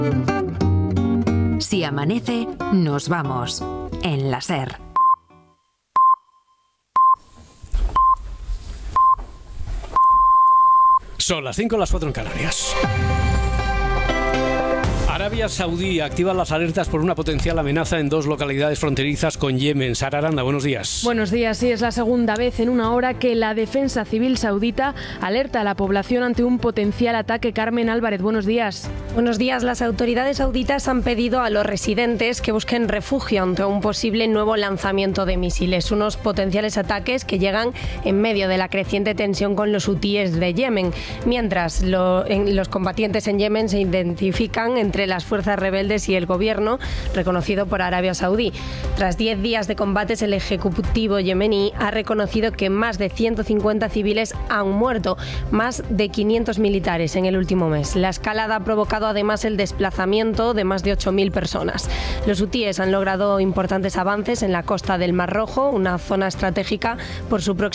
Si amanece, nos vamos. En la SER. Son las 5, las 4 en Canarias. Arabia Saudí activa las alertas por una potencial amenaza en 2 localidades fronterizas con Yemen. Sara Aranda, buenos días. Buenos días. Sí, es la segunda vez en una hora que la Defensa Civil Saudita alerta a la población ante un potencial ataque. Carmen Álvarez, buenos días. Buenos días. Las autoridades sauditas han pedido a los residentes que busquen refugio ante un posible nuevo lanzamiento de misiles. Unos potenciales ataques que llegan en medio de la creciente tensión con los hutíes de Yemen. Mientras los combatientes en Yemen se identifican entre las fuerzas rebeldes y el gobierno reconocido por Arabia Saudí. Tras 10 días de combates, el ejecutivo yemení ha reconocido que más de 150 civiles han muerto, más de 500 militares en el último mes. La escalada ha provocado además el desplazamiento de más de 8.000 personas. Los hutíes han logrado importantes avances en la costa del Mar Rojo, una zona estratégica por su proximidad